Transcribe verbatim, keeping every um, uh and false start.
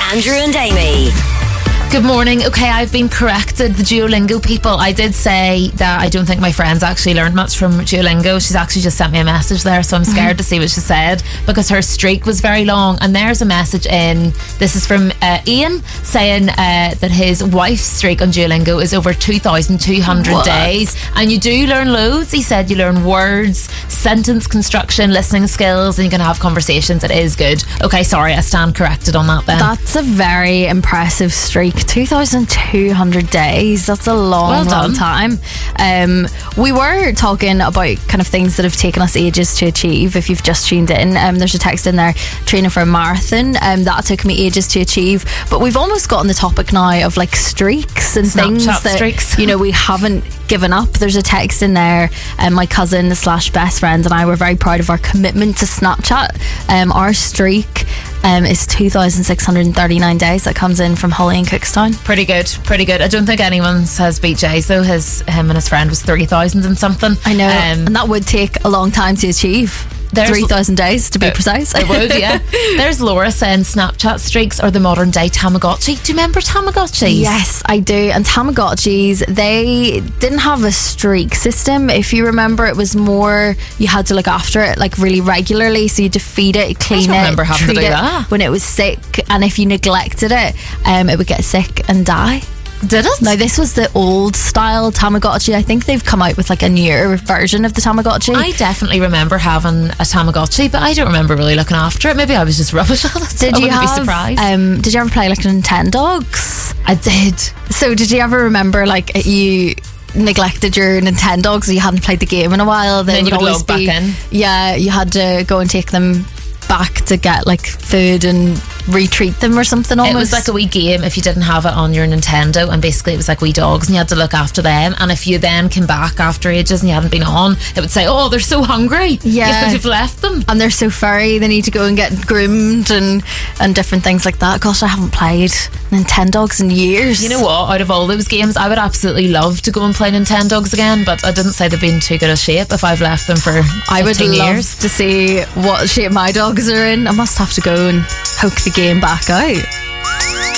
Andrew and Amy. Good morning. Okay, I've been corrected. The Duolingo people, I did say that I don't think my friend's actually learned much from Duolingo. She's actually just sent me a message there, so I'm scared mm-hmm. to see what she said, because her streak was very long. And there's a message in, this is from uh, Ian, saying uh, that his wife's streak on Duolingo is over two thousand two hundred what? days. And you do learn loads. He said you learn words, sentence construction, listening skills, and you can have conversations. It is good. Okay, sorry, I stand corrected on that then. That's a very impressive streak. two thousand two hundred days. That's a long, well long time. Um, we were talking about kind of things that have taken us ages to achieve. If you've just tuned in, um, there's a text in there, training for a marathon. Um, that took me ages to achieve. But we've almost gotten the topic now of like streaks and Snapchat things that streaks. you know we haven't given up. There's a text in there, and um, my cousin slash best friend and I were very proud of our commitment to Snapchat. Um, our streak Um, is two thousand six hundred thirty-nine days. That comes in from Holly in Cookstown. Pretty good, pretty good. I don't think anyone has beat Jay's though. His him and his friend was three thousand and something. I know, um, and that would take a long time to achieve. three thousand days to be uh, precise. It would, yeah. There's Laura saying Snapchat streaks are the modern day Tamagotchi. Do you remember Tamagotchis? Yes, I do. And Tamagotchis, they didn't have a streak system. If you remember, it was more you had to look after it like really regularly. So you feed it, clean I don't it, remember having treat to do it that. when it was sick. And if you neglected it, um, it would get sick and die. Did it? Now, this was the old style Tamagotchi. I think they've come out with like a newer version of the Tamagotchi. I definitely remember having a Tamagotchi, but I don't remember really looking after it. Maybe I was just rubbish at it. Did I you wouldn't have, be surprised. Um, did you ever play like Nintendogs? I did. So did you ever remember like you neglected your Nintendogs, so you hadn't played the game in a while? Then you would always log back in. Yeah, you had to go and take them back to get like food and retreat them or something almost. It was like a wee game if you didn't have it on your Nintendo, and basically it was like wee dogs and you had to look after them, and if you then came back after ages and you hadn't been on, it would say, oh, they're so hungry. Yeah. You've left them. And they're so furry, they need to go and get groomed and, and different things like that. Gosh, I haven't played Nintendogs in years. You know what, out of all those games, I would absolutely love to go and play Nintendogs again, but I didn't say they've been too good a shape if I've left them for I would love years. to see what shape my dogs are in. I must have to go and hook the game back out.